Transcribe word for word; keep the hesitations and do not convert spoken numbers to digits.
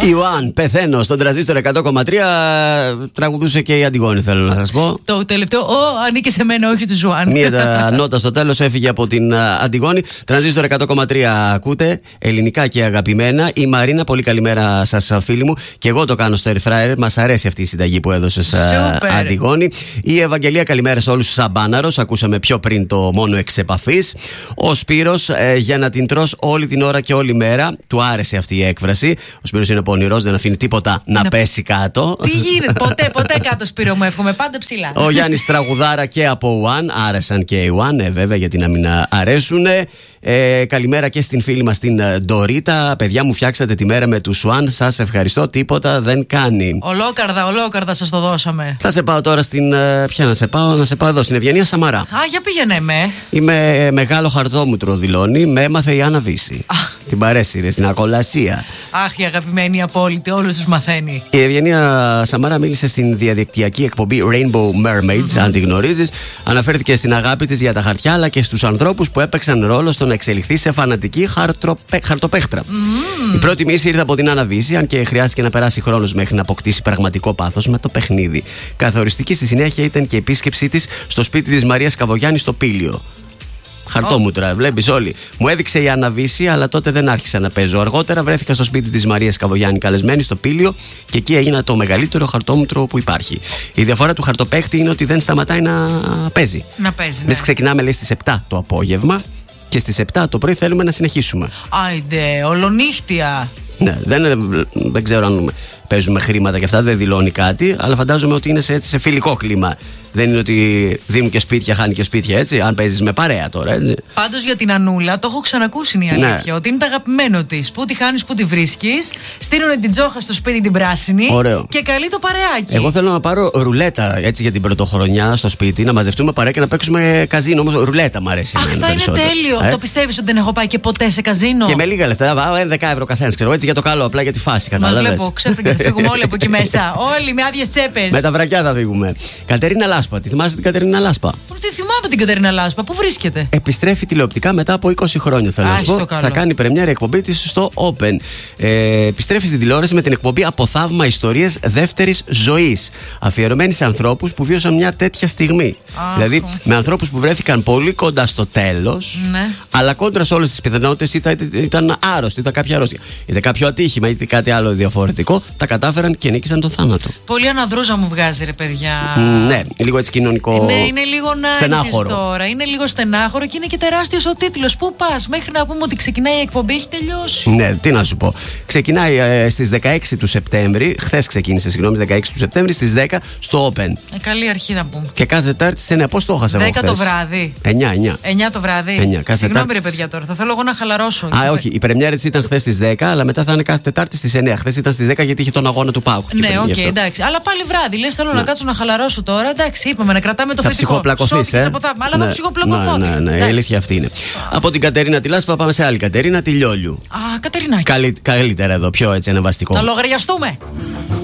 Ιωάνν, πεθαίνω στον τραζίστορ εκατό κόμμα τρία. Τραγουδούσε και η Αντιγόνη, θέλω να σας πω. Το τελευταίο, ο, ανήκει σε μένα, όχι του Ζουάν. Μία νότα στο τέλος έφυγε από την Αντιγόνη. Τραζίστορ εκατό κόμμα τρία ακούτε, ελληνικά και αγαπημένα. Η Μαρίνα, πολύ καλημέρα σας, φίλοι μου. Και εγώ το κάνω στο Air Fryer. Μας αρέσει αυτή η συνταγή που έδωσες, Αντιγόνη. Η Ευαγγελία, καλημέρα σε όλους τους Σαμπάναρος. Ακούσαμε πιο πριν το μόνο εξ επαφής. Ο Σπύρος, ε, για να την τρως όλη την ώρα και όλη μέρα. Του άρεσε αυτή η έκφραση. Ο Σπύρος είναι πονηρός, δεν αφήνει τίποτα να, να πέσει κάτω. Τι γίνεται, ποτέ, ποτέ κάτω, Σπύρο μου, εύχομαι πάντα ψηλά. Ο Γιάννης τραγουδάρα και από Ουάν. Άρεσαν και οι Ουάν, ε, βέβαια, γιατί να μην αρέσουν. Ε, καλημέρα και στην φίλη μας την Ντορίτα. Παιδιά μου, φτιάξατε τη μέρα με του Ουάν. Σας ευχαριστώ, τίποτα δεν κάνει. Ολόκαρδα, ολόκαρδα σας το δώσαμε. Θα σε πάω τώρα στην. Ποια να σε πάω, να σε πάω εδώ, στην Ευγενία Σαμαρά. Α, για πήγαινε με. Είμαι μεγάλο χαρτόμουτρο, δηλώνει. Με έμαθε η Άννα Βύση. Την παρέσυρε στην ακολασία. Αχ, η αγαπημένη απόλυτη, όλους τους μαθαίνει. Η Ευγενία Σαμαρά μίλησε στην διαδικτυακή εκπομπή Rainbow Mermaids, mm-hmm. αν τη γνωρίζεις. Αναφέρθηκε στην αγάπη της για τα χαρτιά, αλλά και στους ανθρώπους που έπαιξαν ρόλο στο να εξελιχθεί σε φανατική χαρτροπέ... χαρτοπέχτρα. Mm. Η πρώτη μίση ήρθε από την Άννα Βύση, αν και χρειάστηκε να περάσει χρόνος μέχρι να αποκτήσει πραγματικό πάθος με το παιχνίδι. Καθοριστική στη συνέχεια ήταν και η επίσκεψή της στο σπίτι της Μαρίας Καβογιάννη στο Πήλιο. Χαρτόμουτρα, oh. βλέπεις όλοι. Μου έδειξε η Άννα Βύση, αλλά τότε δεν άρχισα να παίζω. Αργότερα βρέθηκα στο σπίτι της Μαρίας Καβογιάννη καλεσμένη στο Πήλιο και εκεί έγινα το μεγαλύτερο χαρτόμουτρο που υπάρχει. Η διαφορά του χαρτοπαίχτη είναι ότι δεν σταματάει να παίζει. Να παίζει. Ναι. Εμείς ξεκινάμε, λέει, στις επτά το απόγευμα και στις επτά το πρωί θέλουμε να συνεχίσουμε. Άιντε, ολονύχτια. Ναι, δεν, δεν ξέρω αν παίζουμε χρήματα και αυτά, δεν δηλώνει κάτι, αλλά φαντάζομαι ότι είναι σε, έτσι, σε φιλικό κλίμα. Δεν είναι ότι δίνουν και σπίτια, χάνει και σπίτια, έτσι. Αν παίζεις με παρέα τώρα, έτσι. Πάντως για την Ανούλα, το έχω ξανακούσει, είναι η αλήθεια. Ναι. Ότι είναι το αγαπημένο της. Πού τη χάνεις, πού τη βρίσκεις. Στείλουνε την Τζόχα στο σπίτι την πράσινη. Ωραίο. Και καλεί το παρεάκι. Εγώ θέλω να πάρω ρουλέτα, έτσι, για την πρωτοχρονιά στο σπίτι, να μαζευτούμε παρέα και να παίξουμε καζίνο. Όμως ρουλέτα μου αρέσει. Αχ, θα είναι τέλειο. Ε? Το πιστεύεις ότι δεν έχω πάει και ποτέ σε καζίνο. Και με λίγα λεφτά, βάλω δέκα ευρώ καθένας, ξέρω, έτσι, για το καλό, απλά για τη φάση. Κατάλαβες. Μα βλέπω, ξέφυγε, θα φύγουμε όλοι από εκεί μέσα. Όλοι με άδειες τσέπες. Με τα βρακιά θα φύγουμε. Κατερίνα Λάσπα, τη θυμάσαι την Κατερίνα Λάσπα? Τι θυμάμαι την Κατερίνα Λάσπα, πού βρίσκεται? Επιστρέφει τηλεοπτικά μετά από είκοσι χρόνια, θέλω να σου πω. Θα κάνει πρεμιέρα εκπομπή της στο Open. Ε, επιστρέφει στην τηλεόραση με την εκπομπή Από Θαύμα Ιστορίες Δεύτερης Ζωής. Αφιερωμένη σε ανθρώπους που βίωσαν μια τέτοια στιγμή. Άχο. Δηλαδή με ανθρώπους που βρέθηκαν πολύ κοντά στο τέλος, ναι. αλλά κόντρα σε όλες τις πιθανότητες ήταν, ήταν άρρωστοι, ήταν κάποια αρρώστια. Είτε κάποιο ατύχημα, είτε κάτι άλλο διαφορετικό. Τα κατάφεραν και νίκησαν τον θάνατο. Πολύ αναδρούζα μου βγάζει, ρε παιδιά. Ναι, λίγο έτσι κοινωνικό. Ναι, είναι λίγο στενάχωρο τώρα. Είναι λίγο στενάχωρο και είναι και τεράστιος ο τίτλος. Πού πας, μέχρι να πούμε ότι ξεκινάει η εκπομπή, έχει τελειώσει. Ναι, τι να σου πω. Ξεκινάει ε, στις δεκαέξι του Σεπτέμβρη. Χθες ξεκίνησε, συγγνώμη, δεκαέξι του Σεπτέμβρη, στις δέκα στο Open. Ε, καλή αρχή θα πούμε. Και κάθε Τετάρτη σε νέα. Πώς το έχασα εγώ? δέκα το βράδυ. εννιά, εννιά. εννιά το βράδυ. εννιά, συγγνώμη, ρε παιδιά, τώρα θα θέλω εγώ να χαλαρώσω. Α, όχι. Η πρεμιέρα της ήταν χθες στις δέκα, αλλά μετά θα είναι κάθε Τετάρτη στις εννιά. Χθες ήταν στις δέκα γιατί είχε τον αγώνα του ΠΑΟΚ. Ναι, οκ, okay, εντάξει. Αλλά πάλι βράδυ. Λες θέλω ναι. να κάτσω να χαλαρώσω τώρα. Εντάξει, είπαμε να κρατάμε το θετικό. Ψυχοπλακωθείς, ε? Αλλά ναι, θα ψυχοπλακωθώ. Ναι, ναι, ναι, η αλήθεια αυτή είναι. Από την Κατερίνα τη Λάσπα πάμε σε άλλη Κατερίνα, τη Λιόλιου. Α, Κατερινάκη. Καλύ, καλύτερα εδώ, πιο έτσι ανεβαστικό. Να λογαριαστούμε.